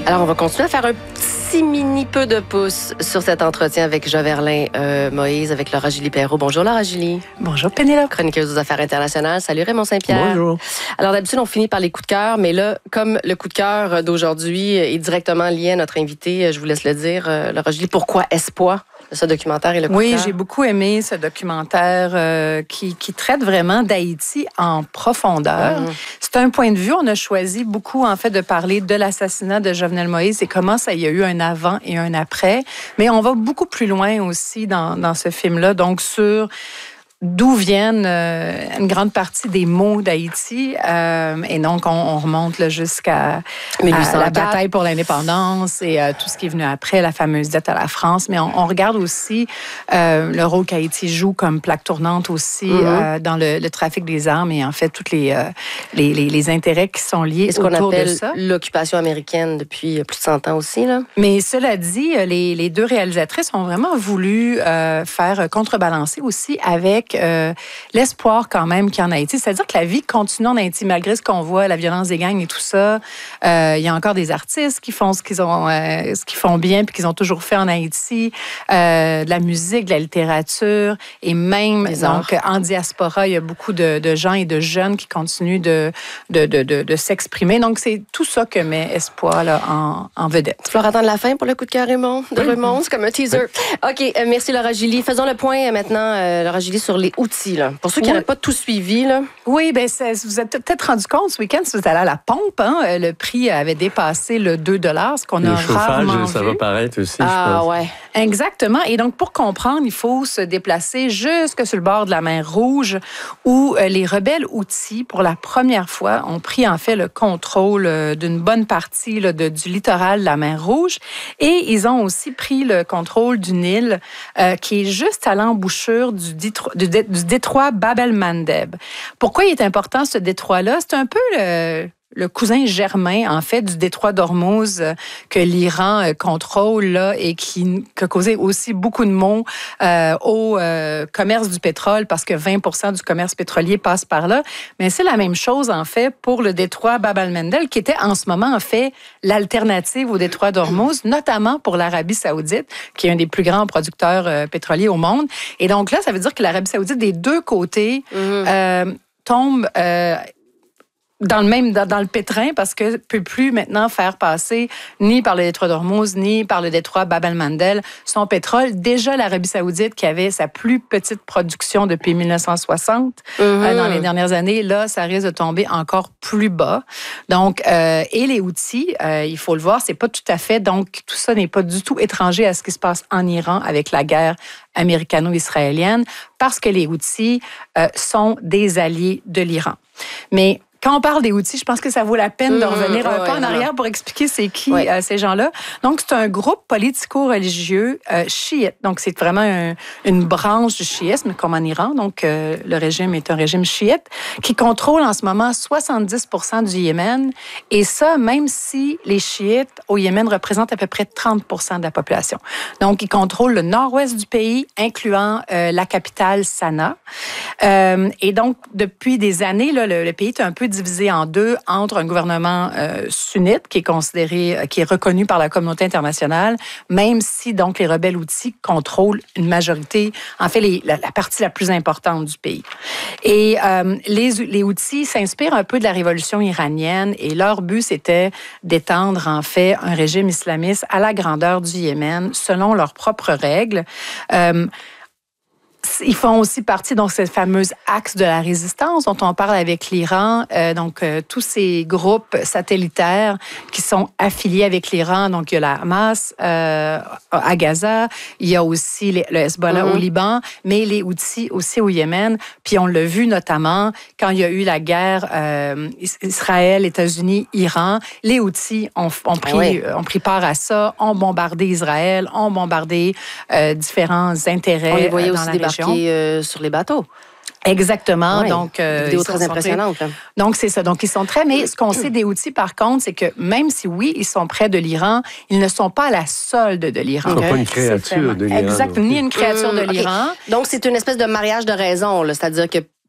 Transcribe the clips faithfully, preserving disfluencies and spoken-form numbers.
Alors, on va continuer à faire un petit mini peu de pouce sur cet entretien avec Joverlin euh, Moïse, avec Laura Julie Perrault. Bonjour, Laura Julie. Bonjour, Pénélope. Chroniqueuse aux affaires internationales. Salut, Raymond Saint-Pierre. Bonjour. Alors, d'habitude, on finit par les coups de cœur, mais là, comme le coup de cœur d'aujourd'hui est directement lié à notre invité, je vous laisse le dire, euh, Laura Julie, pourquoi Espoir? Ce documentaire et le coup Oui, de cœur. j'ai beaucoup aimé ce documentaire euh, qui, qui traite vraiment d'Haïti en profondeur. Mm-hmm. C'est un point de vue. On a choisi beaucoup, en fait, de parler de l'assassinat de Jovenel Moïse et comment ça y a eu un avant et un après. Mais on va beaucoup plus loin aussi dans, dans ce film-là, donc sur d'où viennent euh, une grande partie des mots d'Haïti. Euh, et donc, on, on remonte là, jusqu'à à la bataille pour l'indépendance et euh, tout ce qui est venu après, la fameuse dette à la France. Mais on, on regarde aussi euh, le rôle qu'Haïti joue comme plaque tournante aussi mm-hmm. euh, dans le, le trafic des armes et en fait, tous les, euh, les, les, les intérêts qui sont liés et ce autour qu'on appelle de ça. L'occupation américaine depuis plus de cent ans aussi. Là. Mais cela dit, les, les deux réalisatrices ont vraiment voulu euh, faire contrebalancer aussi avec Euh, l'espoir quand même qu'il y a en Haïti. C'est-à-dire que la vie continue en Haïti, malgré ce qu'on voit, la violence des gangs et tout ça. Euh, il y a encore des artistes qui font ce qu'ils ont, euh, ce qu'ils font bien puis qu'ils ont toujours fait en Haïti. Euh, de la musique, de la littérature et même, les donc, arts. En diaspora, il y a beaucoup de, de gens et de jeunes qui continuent de, de, de, de, de s'exprimer. Donc, c'est tout ça que met Espoir là, en, en vedette. Tu vas attendre la fin pour le coup de cœur, Raymond? De oui. Raymond, c'est comme un teaser. OK, euh, merci Laura Julie. Faisons le point euh, maintenant, euh, Laura Julie, sur les outils. Là. Pour ceux qui n'auraient oui. pas tout suivi. Là. Oui, bien, vous êtes peut-être rendu compte ce week-end, si vous allez à la pompe, hein, le prix avait dépassé le deux dollars, ce qu'on le a rarement chauffage, ça vu. va paraître aussi, ah, je pense. Ouais. Exactement. Et donc, pour comprendre, il faut se déplacer jusque sur le bord de la mer Rouge où euh, les rebelles Houthis, pour la première fois, ont pris en fait le contrôle euh, d'une bonne partie là, de, du littoral de la mer Rouge. Et ils ont aussi pris le contrôle d'une île euh, qui est juste à l'embouchure du, ditro- du, dé- du détroit Bab el-Mandeb. Pourquoi il est important ce détroit-là? C'est un peu le... le cousin germain, en fait, du détroit d'Ormuz euh, que l'Iran euh, contrôle là, et qui, qui a causé aussi beaucoup de maux euh, au euh, commerce du pétrole parce que vingt pour cent du commerce pétrolier passe par là. Mais c'est la même chose, en fait, pour le détroit Bab el-Mandeb qui était en ce moment, en fait, l'alternative au détroit d'Ormuz, notamment pour l'Arabie saoudite, qui est un des plus grands producteurs euh, pétroliers au monde. Et donc là, ça veut dire que l'Arabie saoudite, des deux côtés, mm-hmm. euh, tombe... Euh, dans le même dans, dans le pétrin parce que peut plus maintenant faire passer ni par le détroit d'Ormuz ni par le détroit Bab el-Mandeb son pétrole. Déjà l'Arabie saoudite qui avait sa plus petite production depuis dix-neuf cent soixante mm-hmm. euh, dans les dernières années, là ça risque de tomber encore plus bas. Donc euh, et les Houthis, euh, il faut le voir, c'est pas tout à fait donc tout ça n'est pas du tout étranger à ce qui se passe en Iran avec la guerre américano-israélienne parce que les Houthis euh, sont des alliés de l'Iran. Mais quand on parle des Houthis, je pense que ça vaut la peine de revenir mmh, un ouais, peu en arrière ouais. pour expliquer c'est qui ouais. euh, ces gens-là. Donc, c'est un groupe politico-religieux euh, chiite. Donc, c'est vraiment un, une branche du chiisme, comme en Iran. Donc, euh, le régime est un régime chiite qui contrôle en ce moment soixante-dix pour cent du Yémen. Et ça, même si les chiites au Yémen représentent à peu près trente pour cent de la population. Donc, ils contrôlent le nord-ouest du pays, incluant euh, la capitale Sanaa. Euh, et donc, depuis des années, là, le, le pays est un peu divisé en deux entre un gouvernement euh, sunnite qui est considéré, qui est reconnu par la communauté internationale, même si donc les rebelles Houthis contrôlent une majorité, en fait les, la, la partie la plus importante du pays. Et euh, les, les Houthis s'inspirent un peu de la révolution iranienne et leur but c'était d'étendre en fait un régime islamiste à la grandeur du Yémen selon leurs propres règles. Euh, Ils font aussi partie de cette fameuse axe de la résistance dont on parle avec l'Iran. Euh, donc, euh, tous ces groupes satellitaires qui sont affiliés avec l'Iran. Donc, il y a la Hamas euh, à Gaza. Il y a aussi les, le Hezbollah mm-hmm. au Liban, mais les Houthis aussi au Yémen. Puis, on l'a vu notamment quand il y a eu la guerre euh, Israël, États-Unis, Iran. Les Houthis ont, ont, pris, oui. ont pris part à ça, ont bombardé Israël, ont bombardé euh, différents intérêts on les voyait euh, dans aussi la débarquer région. Euh, sur les bateaux. Exactement. Ouais, donc, euh, des vidéos très impressionnantes. Très... Donc, c'est ça. Donc, ils sont très... Mais ce qu'on sait des Houthis, par contre, c'est que même si, oui, ils sont près de l'Iran, ils ne sont pas à la solde de l'Iran. Ils ne sont pas une créature de l'Iran. Exact. Ni une créature mmh, de l'Iran. Okay. Donc, c'est une espèce de mariage de raison. Là. C'est-à-dire que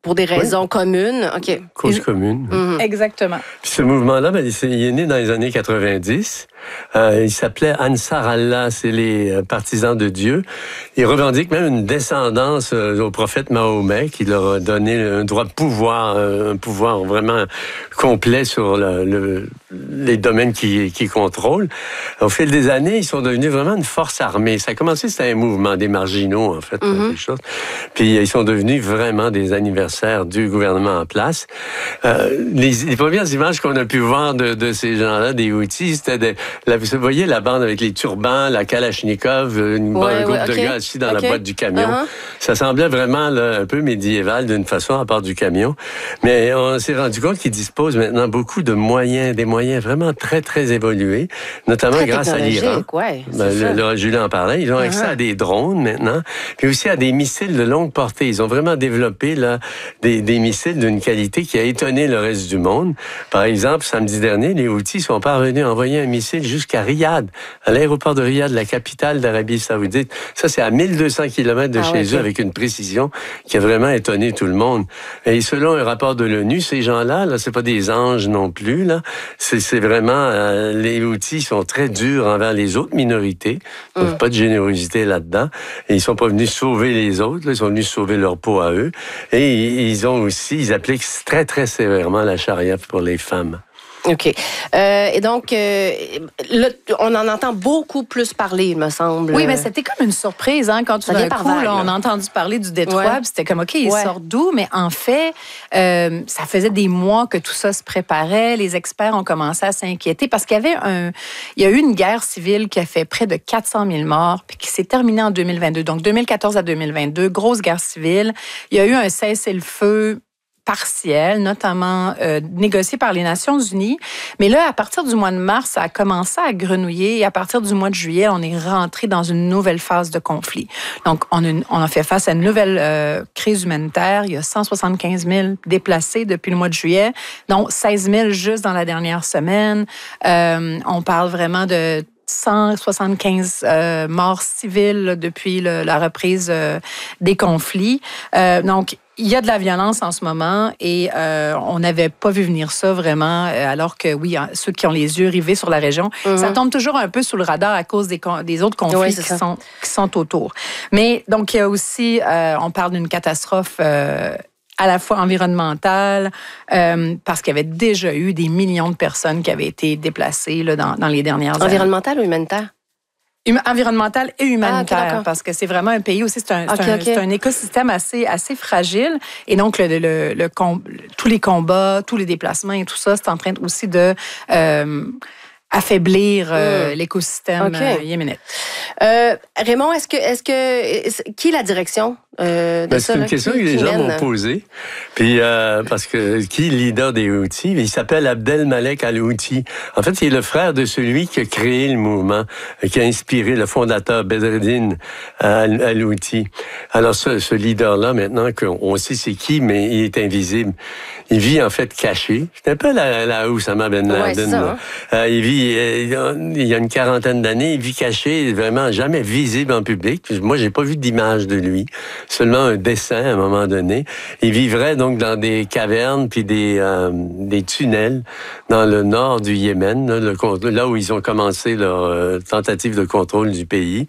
pour des raisons oui. communes. OK. Cause commune. Mm-hmm. Exactement. Puis ce mouvement-là, ben, il est né dans les années quatre-vingt-dix. Euh, il s'appelait Ansar Allah, c'est les partisans de Dieu. Ils revendiquent même une descendance euh, au prophète Mahomet, qui leur a donné un droit de pouvoir, un pouvoir vraiment complet sur le, le, les domaines qu'ils qui contrôlent. Au fil des années, ils sont devenus vraiment une force armée. Ça a commencé, c'était un mouvement des marginaux, en fait, mm-hmm. des choses. Puis ils sont devenus vraiment des anniversaires du gouvernement en place. Euh, les, les premières images qu'on a pu voir de, de ces gens-là, des Houthis, c'était de, la, vous voyez la bande avec les turbans, la Kalachnikov, une, ouais, un groupe ouais, okay. de gars assis dans okay. la boîte du camion. Uh-huh. Ça semblait vraiment là, un peu médiéval d'une façon, à part du camion. Mais on s'est rendu compte qu'ils disposent maintenant beaucoup de moyens, des moyens vraiment très, très évolués, notamment très grâce à l'Iran. Ouais, ben, le, le, Julien en parlait. Ils ont uh-huh. accès à des drones maintenant, puis aussi à des missiles de longue portée. Ils ont vraiment développé là, des, des missiles d'une qualité qui a étonné le reste du monde. Par exemple, samedi dernier, les Houthis sont parvenus à envoyer un missile jusqu'à Riyad, à l'aéroport de Riyad, la capitale d'Arabie Saoudite. Ça, c'est à mille deux cents kilomètres de ah, chez okay. eux, avec une précision qui a vraiment étonné tout le monde. Et selon un rapport de l'ONU, ces gens-là, là, c'est pas des anges non plus, là. C'est, c'est vraiment, euh, les Houthis sont très durs envers les autres minorités. Donc, mm. pas de générosité là-dedans. Et ils sont pas venus sauver les autres, là. Ils sont venus sauver leur peau à eux. Et ils ont aussi, ils appliquent très, très sévèrement la charia pour les femmes. OK. Euh, et donc, euh, là, on en entend beaucoup plus parler, il me semble. Oui, mais c'était comme une surprise, hein, quand tout d'un coup, vague, là, on a entendu parler du Détroit, ouais. puis c'était comme, OK, ils ouais. sortent d'où? Mais en fait, euh, ça faisait des mois que tout ça se préparait. Les experts ont commencé à s'inquiéter parce qu'il y avait un... Il y a eu une guerre civile qui a fait près de quatre cent mille morts, puis qui s'est terminée en deux mille vingt-deux. Donc, deux mille quatorze à deux mille vingt-deux, grosse guerre civile. Il y a eu un cessez-le-feu partiel, notamment euh, négocié par les Nations unies. Mais là, à partir du mois de mars, ça a commencé à grenouiller et à partir du mois de juillet, on est rentré dans une nouvelle phase de conflit. Donc, on a, on a fait face à une nouvelle euh, crise humanitaire. Il y a cent soixante-quinze mille déplacés depuis le mois de juillet, dont seize mille juste dans la dernière semaine. Euh, on parle vraiment de cent soixante-quinze euh, morts civiles là, depuis le, la reprise euh, des conflits. Euh, donc, il y a de la violence en ce moment et euh, on n'avait pas vu venir ça vraiment, alors que oui, ceux qui ont les yeux rivés sur la région, mm-hmm. ça tombe toujours un peu sous le radar à cause des, des autres conflits oui, qui, sont, qui sont autour. Mais donc, il y a aussi, euh, on parle d'une catastrophe euh, à la fois environnementale, euh, parce qu'il y avait déjà eu des millions de personnes qui avaient été déplacées là, dans, dans les dernières années. Environnementale ou humanitaire? Hum, environnemental et humanitaire, ah, okay, parce que c'est vraiment un pays aussi, c'est un, okay, c'est un, okay. c'est un écosystème assez, assez fragile. Et donc, le, le, le, com- tous les combats, tous les déplacements et tout ça, c'est en train aussi de... Euh, affaiblir euh, mmh. l'écosystème okay. euh, yéménite. Euh, Raymond, est-ce que, est-ce que, qui est la direction euh, de ben, ça? C'est une là, question qui, que les gens m'ont posée. Puis, euh, parce que qui est le leader des Houthis? Il s'appelle Abdelmalek Al-Houthi. En fait, il est le frère de celui qui a créé le mouvement, qui a inspiré le fondateur Bedreddin Al-Houthi. Alors, ce, ce leader-là, maintenant qu'on sait c'est qui, mais il est invisible. Il vit en fait caché. C'est un peu la, la Oussama Ben Laden. Ouais, ça, hein? euh, il vit, euh, il y a une quarantaine d'années, il vit caché, vraiment jamais visible en public. Moi, j'ai pas vu d'image de lui, seulement un dessin à un moment donné. Il vivrait donc dans des cavernes puis des euh, des tunnels dans le nord du Yémen, là, le, là où ils ont commencé leur euh, tentative de contrôle du pays.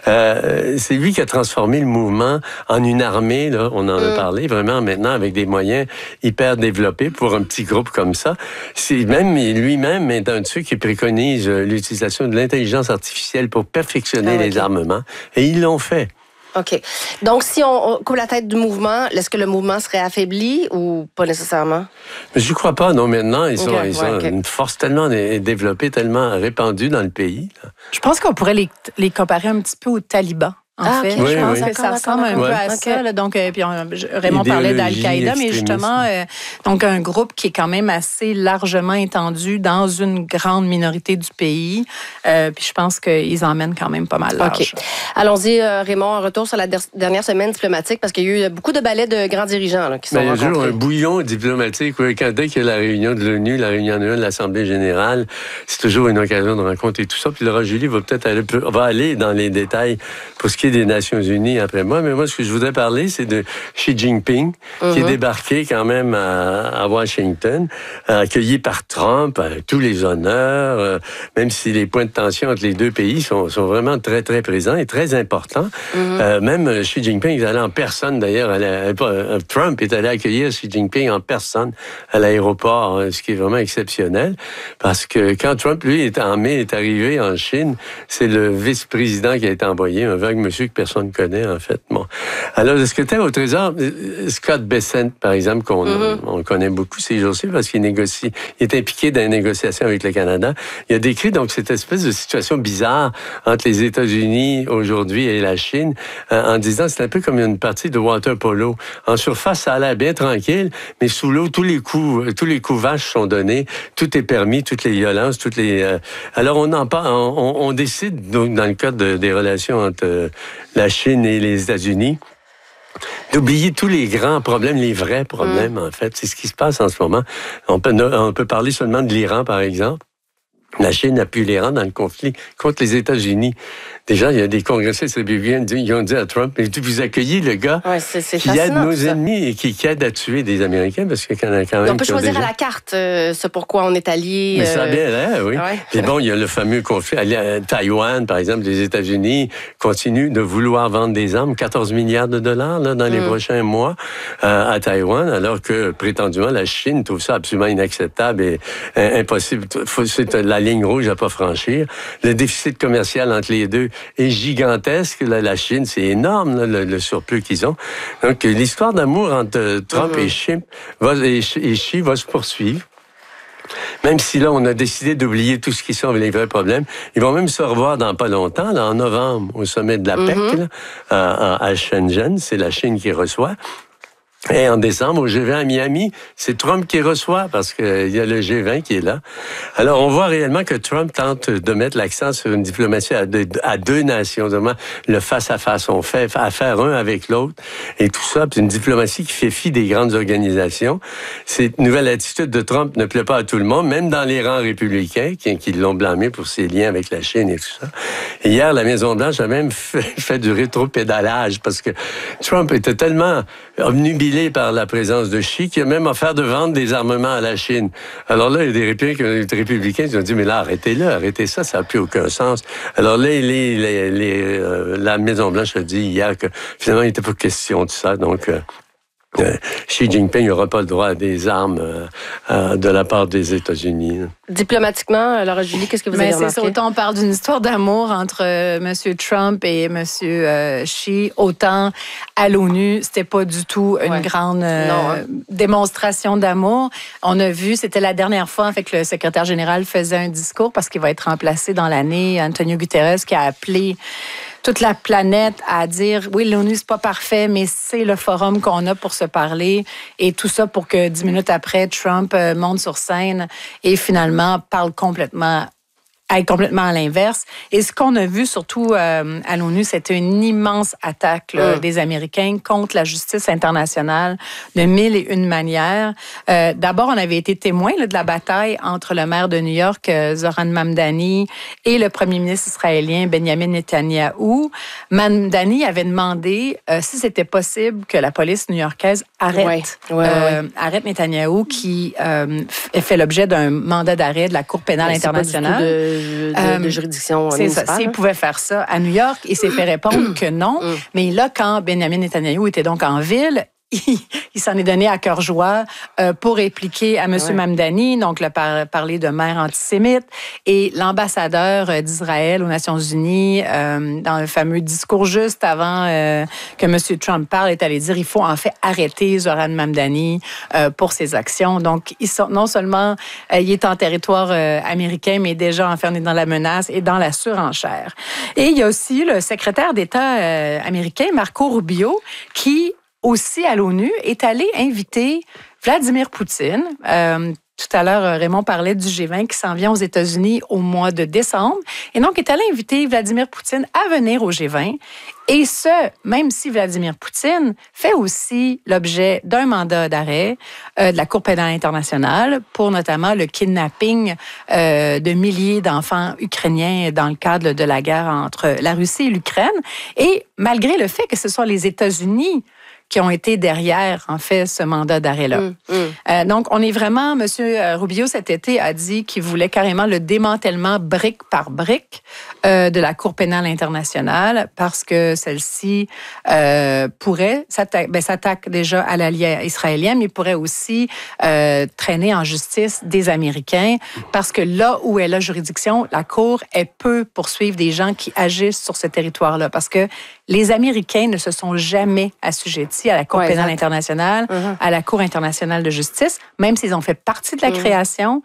Euh, c'est lui qui a transformé le mouvement en une armée. Là, on en a parlé vraiment maintenant avec des moyens hyper développé pour un petit groupe comme ça. C'est même lui-même est un de ceux qui préconise l'utilisation de l'intelligence artificielle pour perfectionner ah, okay. les armements. Et ils l'ont fait. OK. Donc, si on coupe la tête du mouvement, est-ce que le mouvement serait affaibli ou pas nécessairement? Je ne crois pas, non. Maintenant, ils, okay. sont, ils ouais, ont okay. une force tellement développée, tellement répandue dans le pays. Là. Je pense qu'on pourrait les, les comparer un petit peu aux talibans. En ah, fait, okay. je oui, pense oui. que ça ressemble un ouais. peu à okay. ça. Là. Donc, euh, puis on, Raymond parlait d'Al-Qaïda, mais justement, euh, donc un groupe qui est quand même assez largement étendu dans une grande minorité du pays. Euh, puis je pense qu'ils emmènent quand même pas mal large. Okay. Allons-y, euh, Raymond, un retour sur la der- dernière semaine diplomatique, parce qu'il y a eu beaucoup de balais de grands dirigeants là, qui sont ben, rencontrés. Il y a toujours un bouillon diplomatique. Oui. Quand dès qu'il y a la réunion de l'ONU, la réunion annuelle de l'Assemblée générale, c'est toujours une occasion de rencontrer tout ça. Puis Laurent Julie va peut-être aller, va aller dans les détails pour ce qui qui est des Nations Unies après moi. Mais moi, ce que je voudrais parler, c'est de Xi Jinping, mm-hmm. qui est débarqué quand même à, à Washington, accueilli par Trump, avec tous les honneurs, euh, même si les points de tension entre les deux pays sont, sont vraiment très, très présents et très importants. Mm-hmm. Euh, même Xi Jinping est allé en personne, d'ailleurs. Allait, euh, Trump est allé accueillir Xi Jinping en personne à l'aéroport, ce qui est vraiment exceptionnel, parce que quand Trump, lui, est en mai, est arrivé en Chine, c'est le vice-président qui a été envoyé, un vague monsieur que personne ne connaît, en fait. Bon. Alors, le secrétaire au Trésor, Scott Bessent, par exemple, qu'on mm-hmm. on connaît beaucoup ces jours-ci, parce qu'il négocie, il est impliqué dans les négociations avec le Canada. Il a décrit, donc, cette espèce de situation bizarre entre les États-Unis aujourd'hui et la Chine, en disant, c'est un peu comme une partie de water polo. En surface, ça a l'air bien tranquille, mais sous l'eau, tous les coups, tous les coups vaches sont donnés, tout est permis, toutes les violences, toutes les... Euh... Alors, on en parle, on, on décide, donc, dans le cadre de, des relations entre euh, la Chine et les États-Unis, d'oublier tous les grands problèmes, les vrais problèmes, mmh. en fait. C'est ce qui se passe en ce moment. On peut, on peut parler seulement de l'Iran, par exemple. La Chine appuie l'Iran dans le conflit contre les États-Unis. Déjà, il y a des congressistes républicains qui ont dit à Trump, mais vous accueillez le gars ouais, c'est, c'est qui aide nos ça. ennemis et qui, qui aide à tuer des Américains, parce qu'il y en a quand même... On peut choisir déjà... à la carte euh, ce pourquoi on est alliés. Mais ça a bien l'air, oui. Ouais. Et bon, il y a le fameux conflit. Taïwan, par exemple, les États-Unis continuent de vouloir vendre des armes, quatorze milliards de dollars là, dans les mm. prochains mois euh, à Taïwan, alors que prétendument la Chine trouve ça absolument inacceptable et euh, impossible. C'est la ligne rouge à pas franchir. Le déficit commercial entre les deux est gigantesque. La, la Chine, c'est énorme, là, le, le surplus qu'ils ont. Donc, l'histoire d'amour entre Trump mm-hmm. et, Xi va, et, et Xi va se poursuivre. Même si là, on a décidé d'oublier tout ce qui sont les vrais problèmes. Ils vont même se revoir dans pas longtemps, là, en novembre, au sommet de la P E C, mm-hmm. là, à, à Shenzhen. C'est la Chine qui reçoit. Et en décembre, au G vingt à Miami, c'est Trump qui reçoit parce qu'il y a le G vingt qui est là. Alors, on voit réellement que Trump tente de mettre l'accent sur une diplomatie à deux, à deux nations. Le face-à-face, on fait affaire un avec l'autre et tout ça. Puis une diplomatie qui fait fi des grandes organisations. Cette nouvelle attitude de Trump ne plaît pas à tout le monde, même dans les rangs républicains qui, qui l'ont blâmé pour ses liens avec la Chine et tout ça. Et hier, la Maison-Blanche a même fait, fait du rétro-pédalage parce que Trump était tellement obnubilé par la présence de Xi, qui a même offert de vendre des armements à la Chine. Alors là, il y a des républicains, des républicains qui ont dit, mais là, arrêtez-le, arrêtez ça, ça n'a plus aucun sens. Alors là, les, les, les, euh, la Maison-Blanche a dit hier que finalement, il n'était pas question de ça, donc... Euh, Euh, Xi Jinping n'aura pas le droit à des armes euh, euh, de la part des États-Unis. Diplomatiquement, alors Julie, qu'est-ce que vous Mais avez remarqué? C'est ça, autant on parle d'une histoire d'amour entre euh, M. Trump et M. Euh, Xi, autant à l'ONU, c'était pas du tout une ouais. grande euh, non, hein. démonstration d'amour. On a vu, c'était la dernière fois en fait, que le secrétaire général faisait un discours parce qu'il va être remplacé dans l'année. Antonio Guterres qui a appelé toute la planète à dire, oui, l'ONU, c'est pas parfait, mais c'est le forum qu'on a pour se parler. Et tout ça pour que dix minutes après, Trump euh, monte sur scène et finalement parle complètement aille complètement à l'inverse. Et ce qu'on a vu surtout euh, à l'ONU, c'était une immense attaque là, mmh. des Américains contre la justice internationale de mille et une manières. Euh, d'abord, on avait été témoins là, de la bataille entre le maire de New York, euh, Zoran Mamdani, et le premier ministre israélien, Benjamin Netanyahou. Mamdani avait demandé euh, si c'était possible que la police new-yorkaise arrête, ouais. Ouais, euh, ouais. arrête Netanyahou, qui euh, fait l'objet d'un mandat d'arrêt de la Cour pénale ouais, internationale. De, de, de juridiction c'est municipale. Ça. S'il pouvait faire ça à New York, il s'est fait répondre que non. Mais là, quand Benjamin Netanyahou était donc en ville, il, il s'en est donné à cœur joie euh, pour répliquer à M. Ouais. Mamdani, donc le par, parler de maire antisémite. Et l'ambassadeur d'Israël aux Nations Unies, euh, dans le fameux discours juste avant euh, que M. Trump parle, est allé dire il faut en fait arrêter Zoran Mamdani euh, pour ses actions. Donc, ils sont, non seulement euh, il est en territoire euh, américain, mais déjà enfermé dans la menace et dans la surenchère. Et il y a aussi le secrétaire d'État euh, américain, Marco Rubio, qui aussi à l'ONU, est allé inviter Vladimir Poutine, euh, Tout à l'heure, Raymond parlait du G vingt qui s'en vient aux États-Unis au mois de décembre. Et donc, est allé inviter Vladimir Poutine à venir au G vingt. Et ce, même si Vladimir Poutine fait aussi l'objet d'un mandat d'arrêt euh, de la Cour pénale internationale pour notamment le kidnapping euh, de milliers d'enfants ukrainiens dans le cadre de la guerre entre la Russie et l'Ukraine. Et malgré le fait que ce soit les États-Unis qui ont été derrière, en fait, ce mandat d'arrêt-là. Mmh, mmh. Euh, donc, on est vraiment... M. Rubio, cet été, a dit qu'il voulait carrément le démantèlement brique par brique euh, de la Cour pénale internationale parce que celle-ci euh, pourrait... s'attaque, ben, s'attaque déjà à l'allié israélien, mais pourrait aussi euh, traîner en justice des Américains parce que là où est la juridiction, la Cour, elle peut poursuivre des gens qui agissent sur ce territoire-là parce que les Américains ne se sont jamais assujettis à la Cour ouais, pénale exact. internationale, mm-hmm. à la Cour internationale de justice, même s'ils ont fait partie de la mm. création.